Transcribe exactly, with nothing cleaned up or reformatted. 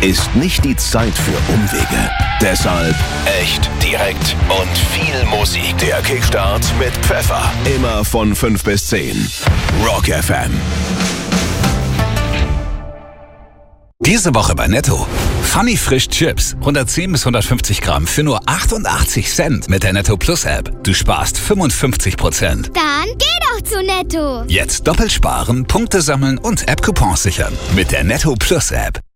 ist nicht die Zeit für Umwege. Deshalb echt, direkt und viel Musik. Der Kickstart mit Pfeffer. Immer von fünf bis zehn. Rock F M. Diese Woche bei Netto. Funny Frisch Chips. hundertzehn bis hundertfünfzig Gramm für nur achtundachtzig Cent mit der Netto Plus App. Du sparst fünfundfünfzig Prozent. Dann geh doch zu Netto. Jetzt doppelt sparen, Punkte sammeln und App-Coupons sichern. Mit der Netto Plus App.